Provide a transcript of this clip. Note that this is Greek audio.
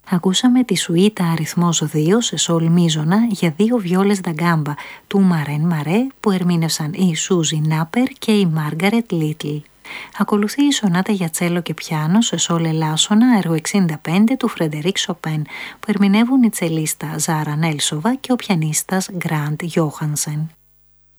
Ακούσαμε τη σουίτα αριθμός 2 σε σολ μίζωνα για 2 βιόλες δα γκάμπα του Μαρέν Μαρέ που ερμήνευσαν η Σούζι Νάπερ και η Μάργαρετ Λίτλ. Ακολουθεί η σονάτα για τσέλο και πιάνο σε σόλ ελάσσονα έργο 65 του Φρεντερίκ Σοπέν που ερμηνεύουν η τσελίστα Ζάρα Νέλσοβα και ο πιανίστας Γκραντ Γιόχανσεν.